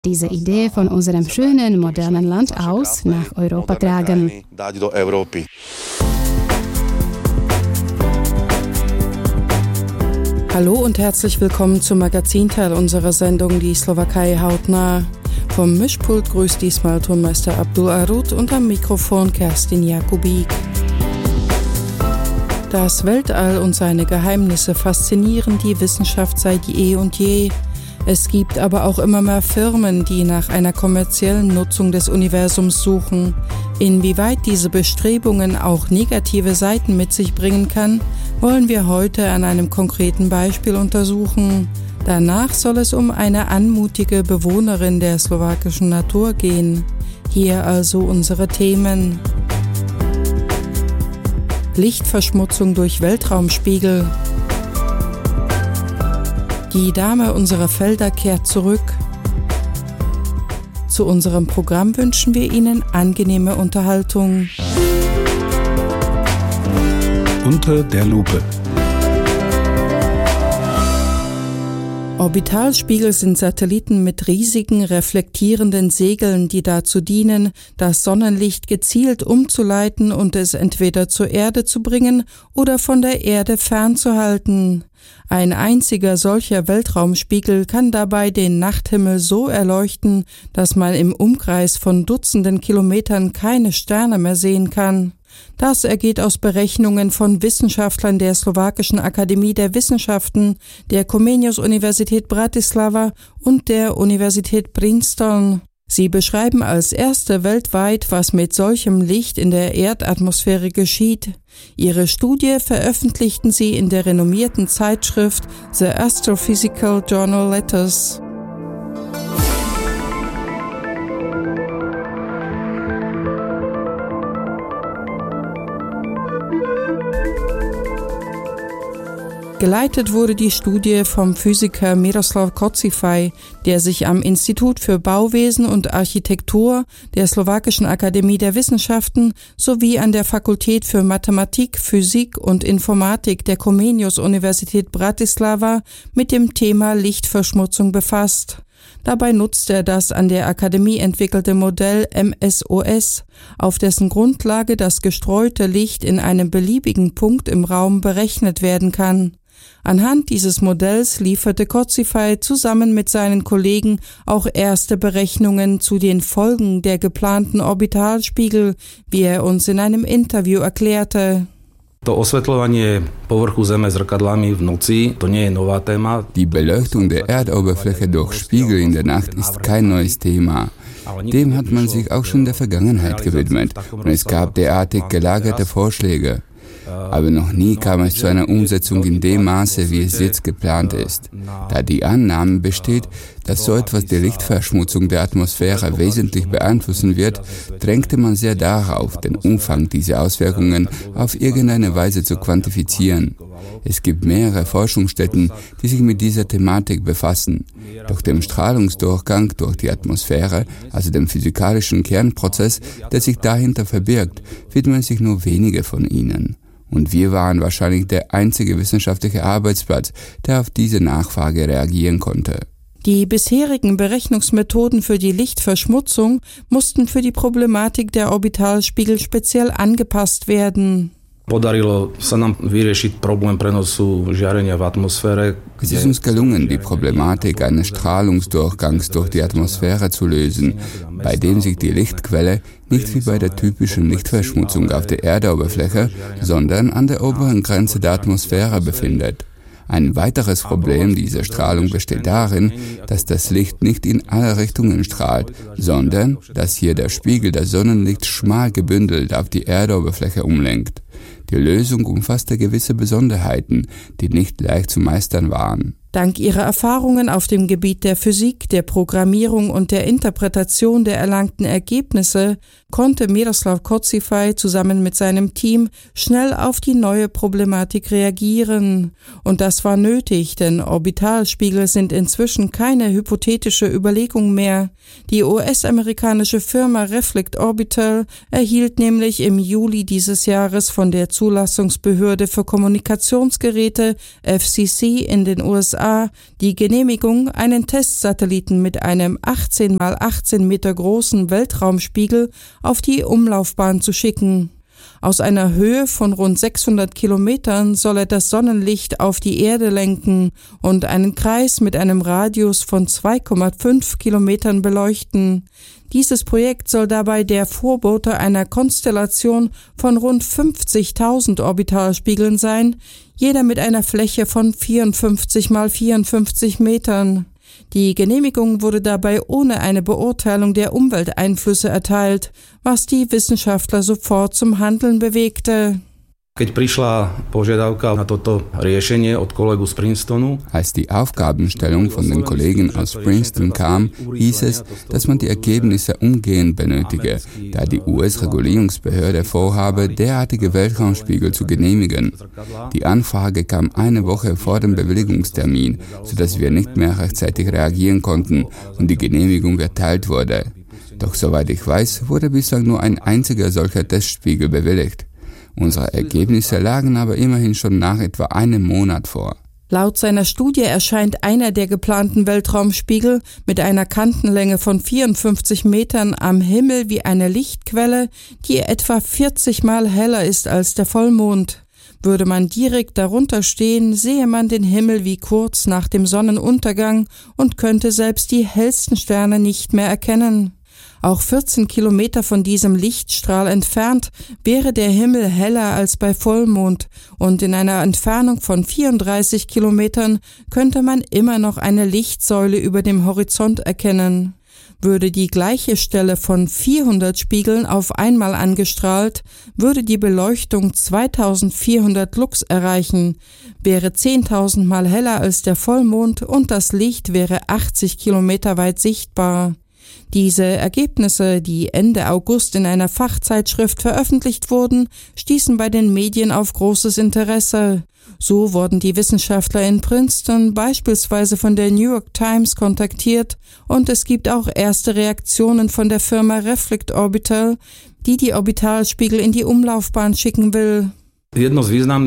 diese Idee von unserem schönen, modernen Land aus nach Europa tragen. Hallo und herzlich willkommen zum Magazinteil unserer Sendung Die Slowakei hautnah. Vom Mischpult grüßt diesmal Tonmeister Abdul Arut und am Mikrofon Kerstin Jakubik. Das Weltall und seine Geheimnisse faszinieren die Wissenschaft seit je und je. Es gibt aber auch immer mehr Firmen, die nach einer kommerziellen Nutzung des Universums suchen. Inwieweit diese Bestrebungen auch negative Seiten mit sich bringen kann, wollen wir heute an einem konkreten Beispiel untersuchen. Danach soll es um eine anmutige Bewohnerin der slowakischen Natur gehen. Hier also unsere Themen. Lichtverschmutzung durch Weltraumspiegel. Die Dame unserer Felder kehrt zurück. Zu unserem Programm wünschen wir Ihnen angenehme Unterhaltung. Unter der Lupe. Orbitalspiegel sind Satelliten mit riesigen reflektierenden Segeln, die dazu dienen, das Sonnenlicht gezielt umzuleiten und es entweder zur Erde zu bringen oder von der Erde fernzuhalten. Ein einziger solcher Weltraumspiegel kann dabei den Nachthimmel so erleuchten, dass man im Umkreis von Dutzenden Kilometern keine Sterne mehr sehen kann. Das ergeht aus Berechnungen von Wissenschaftlern der Slowakischen Akademie der Wissenschaften, der Comenius-Universität Bratislava und der Universität Princeton. Sie beschreiben als erste weltweit, was mit solchem Licht in der Erdatmosphäre geschieht. Ihre Studie veröffentlichten sie in der renommierten Zeitschrift The Astrophysical Journal Letters. Geleitet wurde die Studie vom Physiker Miroslav Kocifaj, der sich am Institut für Bauwesen und Architektur der Slowakischen Akademie der Wissenschaften sowie an der Fakultät für Mathematik, Physik und Informatik der Comenius-Universität Bratislava mit dem Thema Lichtverschmutzung befasst. Dabei nutzt er das an der Akademie entwickelte Modell MSOS, auf dessen Grundlage das gestreute Licht in einem beliebigen Punkt im Raum berechnet werden kann. Anhand dieses Modells lieferte Kocifaj zusammen mit seinen Kollegen auch erste Berechnungen zu den Folgen der geplanten Orbitalspiegel, wie er uns in einem Interview erklärte. Die Beleuchtung der Erdoberfläche durch Spiegel in der Nacht ist kein neues Thema. Dem hat man sich auch schon in der Vergangenheit gewidmet und es gab derartig gelagerte Vorschläge. Aber noch nie kam es zu einer Umsetzung in dem Maße, wie es jetzt geplant ist. Da die Annahme besteht, dass so etwas die Lichtverschmutzung der Atmosphäre wesentlich beeinflussen wird, drängte man sehr darauf, den Umfang dieser Auswirkungen auf irgendeine Weise zu quantifizieren. Es gibt mehrere Forschungsstätten, die sich mit dieser Thematik befassen. Doch dem Strahlungsdurchgang durch die Atmosphäre, also dem physikalischen Kernprozess, der sich dahinter verbirgt, widmen sich nur wenige von ihnen. Und wir waren wahrscheinlich der einzige wissenschaftliche Arbeitsplatz, der auf diese Nachfrage reagieren konnte. Die bisherigen Berechnungsmethoden für die Lichtverschmutzung mussten für die Problematik der Orbitalspiegel speziell angepasst werden. Es ist uns gelungen, die Problematik eines Strahlungsdurchgangs durch die Atmosphäre zu lösen, bei dem sich die Lichtquelle nicht wie bei der typischen Lichtverschmutzung auf der Erdoberfläche, sondern an der oberen Grenze der Atmosphäre befindet. Ein weiteres Problem dieser Strahlung besteht darin, dass das Licht nicht in alle Richtungen strahlt, sondern dass hier der Spiegel das Sonnenlicht schmal gebündelt auf die Erdoberfläche umlenkt. Die Lösung umfasste gewisse Besonderheiten, die nicht leicht zu meistern waren. Dank ihrer Erfahrungen auf dem Gebiet der Physik, der Programmierung und der Interpretation der erlangten Ergebnisse konnte Miroslav Kozyfaj zusammen mit seinem Team schnell auf die neue Problematik reagieren. Und das war nötig, denn Orbitalspiegel sind inzwischen keine hypothetische Überlegung mehr. Die US-amerikanische Firma Reflect Orbital erhielt nämlich im Juli dieses Jahres von der Zulassungsbehörde für Kommunikationsgeräte FCC in den USA die Genehmigung, einen Testsatelliten mit einem 18 x 18 Meter großen Weltraumspiegel auf die Umlaufbahn zu schicken. Aus einer Höhe von rund 600 Kilometern soll er das Sonnenlicht auf die Erde lenken und einen Kreis mit einem Radius von 2,5 Kilometern beleuchten. Dieses Projekt soll dabei der Vorbote einer Konstellation von rund 50.000 Orbitalspiegeln sein, jeder mit einer Fläche von 54 x 54 Metern. Die Genehmigung wurde dabei ohne eine Beurteilung der Umwelteinflüsse erteilt, was die Wissenschaftler sofort zum Handeln bewegte. Als die Aufgabenstellung von den Kollegen aus Princeton kam, hieß es, dass man die Ergebnisse umgehend benötige, da die US-Regulierungsbehörde vorhabe, derartige Weltraumspiegel zu genehmigen. Die Anfrage kam eine Woche vor dem Bewilligungstermin, sodass wir nicht mehr rechtzeitig reagieren konnten und die Genehmigung erteilt wurde. Doch soweit ich weiß, wurde bislang nur ein einziger solcher Testspiegel bewilligt. Unsere Ergebnisse lagen aber immerhin schon nach etwa einem Monat vor. Laut seiner Studie erscheint einer der geplanten Weltraumspiegel mit einer Kantenlänge von 54 Metern am Himmel wie eine Lichtquelle, die etwa 40 Mal heller ist als der Vollmond. Würde man direkt darunter stehen, sehe man den Himmel wie kurz nach dem Sonnenuntergang und könnte selbst die hellsten Sterne nicht mehr erkennen. Auch 14 Kilometer von diesem Lichtstrahl entfernt wäre der Himmel heller als bei Vollmond und in einer Entfernung von 34 Kilometern könnte man immer noch eine Lichtsäule über dem Horizont erkennen. Würde die gleiche Stelle von 400 Spiegeln auf einmal angestrahlt, würde die Beleuchtung 2400 Lux erreichen, wäre 10.000 Mal heller als der Vollmond und das Licht wäre 80 Kilometer weit sichtbar. Diese Ergebnisse, die Ende August in einer Fachzeitschrift veröffentlicht wurden, stießen bei den Medien auf großes Interesse. So wurden die Wissenschaftler in Princeton beispielsweise von der New York Times kontaktiert und es gibt auch erste Reaktionen von der Firma Reflect Orbital, die Orbitalspiegel in die Umlaufbahn schicken will. Eines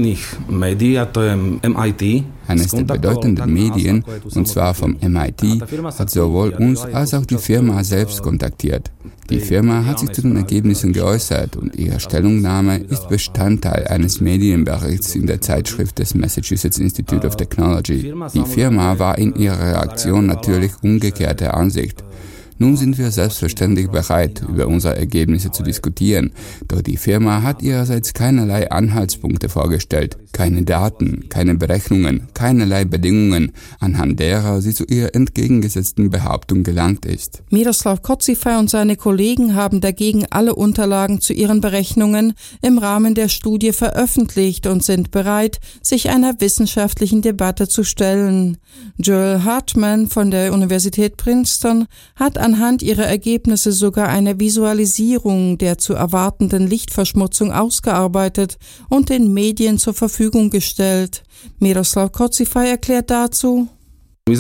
der bedeutenden Medien, und zwar vom MIT, hat sowohl uns als auch die Firma selbst kontaktiert. Die Firma hat sich zu den Ergebnissen geäußert und ihre Stellungnahme ist Bestandteil eines Medienberichts in der Zeitschrift des Massachusetts Institute of Technology. Die Firma war in ihrer Reaktion natürlich umgekehrter Ansicht. Nun sind wir selbstverständlich bereit, über unsere Ergebnisse zu diskutieren, doch die Firma hat ihrerseits keinerlei Anhaltspunkte vorgestellt, keine Daten, keine Berechnungen, keinerlei Bedingungen, anhand derer sie zu ihrer entgegengesetzten Behauptung gelangt ist. Miroslav Kozyfaj und seine Kollegen haben dagegen alle Unterlagen zu ihren Berechnungen im Rahmen der Studie veröffentlicht und sind bereit, sich einer wissenschaftlichen Debatte zu stellen. Joel Hartman von der Universität Princeton hat anhand ihrer Ergebnisse sogar eine Visualisierung der zu erwartenden Lichtverschmutzung ausgearbeitet und den Medien zur Verfügung gestellt. Miroslav Kozyfaj erklärt dazu: Wir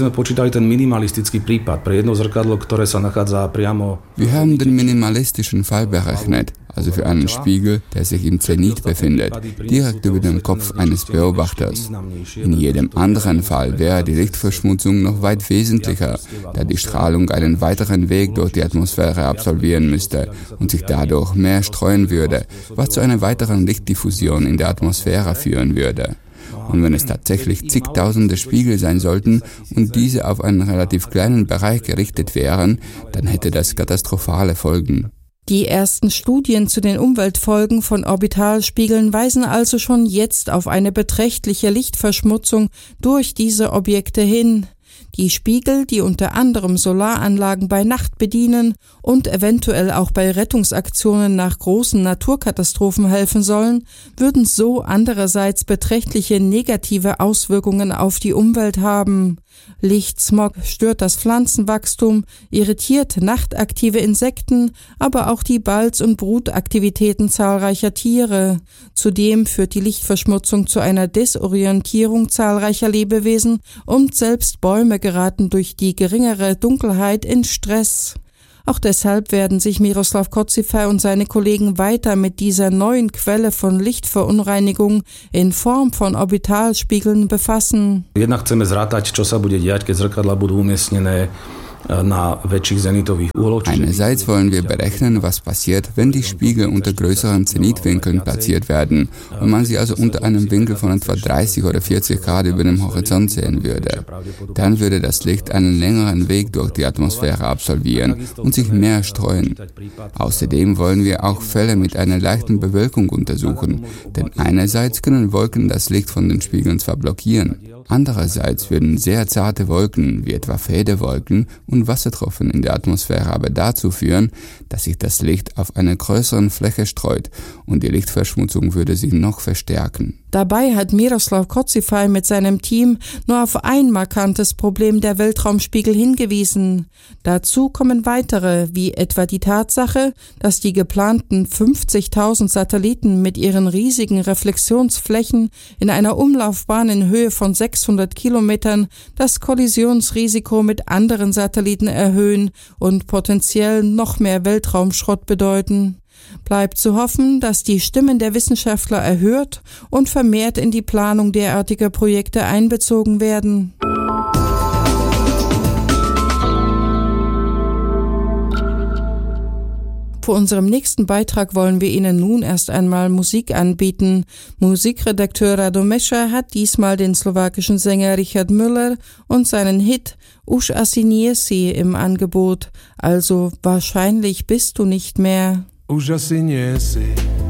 haben den minimalistischen Fall berechnet, also für einen Spiegel, der sich im Zenit befindet, direkt über dem Kopf eines Beobachters. In jedem anderen Fall wäre die Lichtverschmutzung noch weit wesentlicher, da die Strahlung einen weiteren Weg durch die Atmosphäre absolvieren müsste und sich dadurch mehr streuen würde, was zu einer weiteren Lichtdiffusion in der Atmosphäre führen würde. Und wenn es tatsächlich zigtausende Spiegel sein sollten und diese auf einen relativ kleinen Bereich gerichtet wären, dann hätte das katastrophale Folgen. Die ersten Studien zu den Umweltfolgen von Orbitalspiegeln weisen also schon jetzt auf eine beträchtliche Lichtverschmutzung durch diese Objekte hin. Die Spiegel, die unter anderem Solaranlagen bei Nacht bedienen und eventuell auch bei Rettungsaktionen nach großen Naturkatastrophen helfen sollen, würden so andererseits beträchtliche negative Auswirkungen auf die Umwelt haben. Lichtsmog stört das Pflanzenwachstum, irritiert nachtaktive Insekten, aber auch die Balz- und Brutaktivitäten zahlreicher Tiere. Zudem führt die Lichtverschmutzung zu einer Desorientierung zahlreicher Lebewesen und selbst Bäume geraten durch die geringere Dunkelheit in Stress. Auch deshalb werden sich Miroslav Kocifaj und seine Kollegen weiter mit dieser neuen Quelle von Lichtverunreinigung in Form von Orbitalspiegeln befassen. Jednak chceme zrátať, čo sa bude diať, keď zrkadlá budú umiestnené na väčších zenitových úhloch. Einerseits wollen wir berechnen, was passiert, wenn die Spiegel unter größeren Zenitwinkeln platziert werden und man sie also unter einem Winkel von etwa 30 oder 40 Grad über dem Horizont sehen würde. Dann würde das Licht einen längeren Weg durch die Atmosphäre absolvieren und sich mehr streuen. Außerdem wollen wir auch Fälle mit einer leichten Bewölkung untersuchen, denn einerseits können Wolken das Licht von den Spiegeln zwar blockieren, andererseits würden sehr zarte Wolken, wie etwa Federwolken und Wassertropfen in der Atmosphäre aber dazu führen, dass sich das Licht auf einer größeren Fläche streut und die Lichtverschmutzung würde sich noch verstärken. Dabei hat Miroslav Kocifaj mit seinem Team nur auf ein markantes Problem der Weltraumspiegel hingewiesen. Dazu kommen weitere, wie etwa die Tatsache, dass die geplanten 50.000 Satelliten mit ihren riesigen Reflexionsflächen in einer Umlaufbahn in Höhe von 600 Kilometern das Kollisionsrisiko mit anderen Satelliten erhöhen und potenziell noch mehr Weltraumschrott bedeuten. Bleibt zu hoffen, dass die Stimmen der Wissenschaftler erhört und vermehrt in die Planung derartiger Projekte einbezogen werden. Für unserem nächsten Beitrag wollen wir Ihnen nun erst einmal Musik anbieten. Musikredakteur Rado Mescha hat diesmal den slowakischen Sänger Richard Müller und seinen Hit Už asi nie si im Angebot, also wahrscheinlich bist du nicht mehr. Už asi nie si